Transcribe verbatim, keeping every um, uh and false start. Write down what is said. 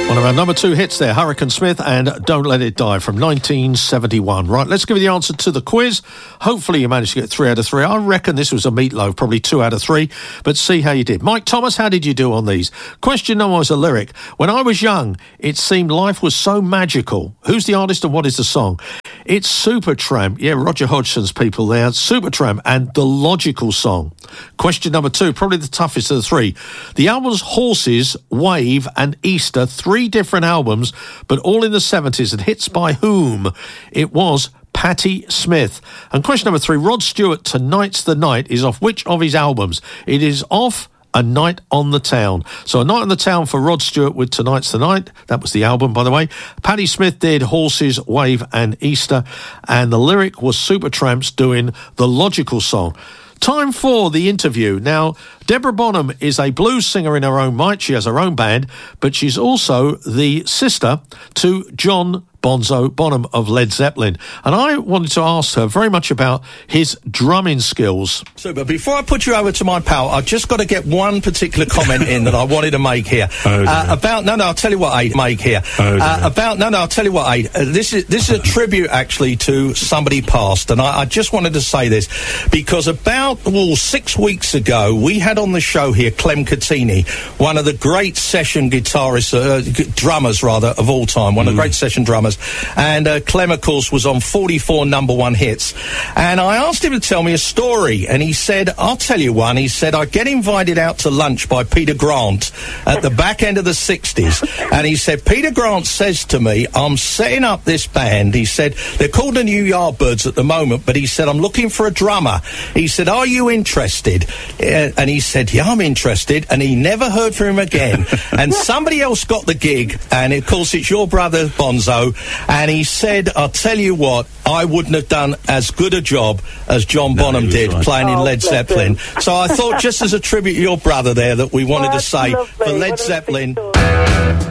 One of our number two hits there, Hurricane Smith and Don't Let It Die from nineteen seventy-one. Right, let's give you the answer to the quiz. Hopefully you managed to get three out of three. I reckon this was a meatloaf, probably two out of three, but see how you did. Mike Thomas, how did you do on these? Question number was a lyric. When I was young, it seemed life was so magical. Who's the artist and what is the song? It's Supertramp. Yeah, Roger Hodgson's people there. Supertramp and The Logical Song. Question number two, probably the toughest of the three. The albums Horses, Wave and Easter, three different albums, but all in the seventies, and hits by whom? It was Patti Smith. And question number three, Rod Stewart, Tonight's the Night, is off which of his albums? It is off A Night on the Town. So A Night on the Town for Rod Stewart with Tonight's the Night. That was the album, by the way. Patti Smith did Horses, Wave and Easter. And the lyric was Supertramps doing The Logical Song. Time for the interview. Now, Deborah Bonham is a blues singer in her own right. She has her own band, but she's also the sister to John Bonzo Bonham of Led Zeppelin. And I wanted to ask her very much about his drumming skills. Super. Before I put you over to my pal, I've just got to get one particular comment in that I wanted to make here. Oh, uh, about, no, no, I'll tell you what I make here. Oh, uh, about, no, no, I'll tell you what I, uh, this is, this is a tribute actually to somebody passed. And I, I just wanted to say this because about, well, six weeks ago, we had on the show here Clem Catini, one of the great session guitarists, uh, drummers rather, of all time, one mm. of the great session drummers. And uh, Clem, of course, was on forty-four number one hits. And I asked him to tell me a story. And he said, I'll tell you one. He said, I get invited out to lunch by Peter Grant at the back end of the sixties. And he said, Peter Grant says to me, I'm setting up this band. He said, they're called the New Yardbirds at the moment. But he said, I'm looking for a drummer. He said, are you interested? Uh, and he said, yeah, I'm interested. And he never heard from him again. And somebody else got the gig. And, of course, it's your brother, Bonzo. And he said, I'll tell you what, I wouldn't have done as good a job as John no, Bonham did right. playing in oh, Led Zeppelin. Him. So I thought, just as a tribute to your brother there, that we wanted well, to say, lovely. for Led what Zeppelin...